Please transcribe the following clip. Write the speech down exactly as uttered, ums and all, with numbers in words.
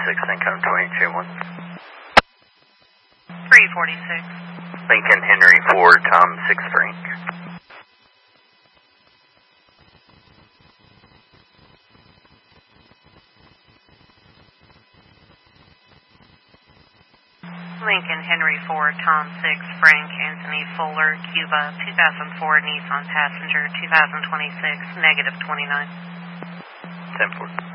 forty-six, income twenty-two one. three forty-six. Lincoln Henry four, Tom six Frank. Lincoln Henry four, Tom six Frank, Anthony Fuller, Cuba, two thousand four Nissan Passenger, two thousand twenty-six, negative twenty-nine. ten four.